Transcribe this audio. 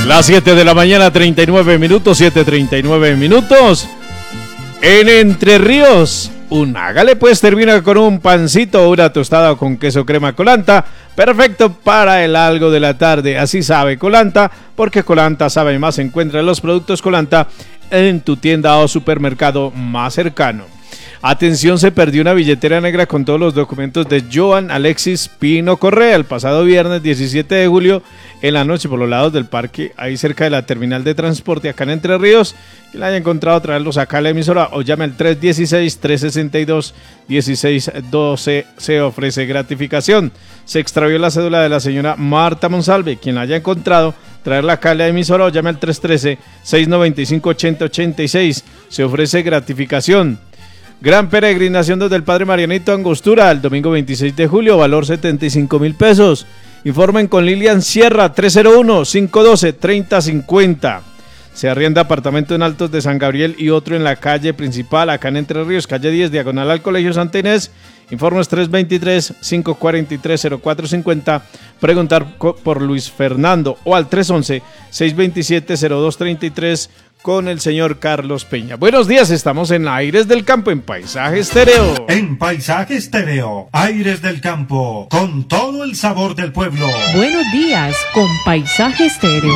Las 7 de la mañana, 39 minutos, 7:39 minutos. En Entre Ríos, hágale pues, termina con un pancito o una tostada con queso crema Colanta. Perfecto para el algo de la tarde. Así sabe Colanta, porque Colanta sabe más. Encuentra los productos Colanta en tu tienda o supermercado más cercano. Atención, se perdió una billetera negra con todos los documentos de Joan Alexis Pino Correa el pasado viernes 17 de julio en la noche por los lados del parque, ahí cerca de la terminal de transporte acá en Entre Ríos. Quien la haya encontrado, traerlos acá a la emisora o llame al 316-362-1612. Se ofrece gratificación. Se extravió la cédula de la señora Marta Monsalve. Quien la haya encontrado, traerla acá a la emisora o llame al 313-695-8086. Se ofrece gratificación. Gran peregrinación desde el Padre Marianito Angostura el domingo 26 de julio, valor 75,000 pesos. Informen con Lilian Sierra, 301-512-3050. Se arrienda apartamento en Altos de San Gabriel y otro en la calle principal, acá en Entre Ríos, calle 10, diagonal al Colegio Santa Inés. Informes 323-543-0450. Preguntar por Luis Fernando o al 311-627-0233 con el señor Carlos Peña. Buenos días, estamos en Aires del Campo, en Paisaje Estéreo. En Paisaje Estéreo, Aires del Campo, con todo el sabor del pueblo. Buenos días con Paisaje Estéreo.